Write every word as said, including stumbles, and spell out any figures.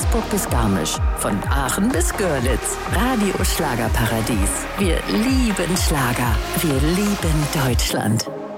Duisburg bis Garmisch, von Aachen bis Görlitz. Radio Schlagerparadies. Wir lieben Schlager. Wir lieben Deutschland.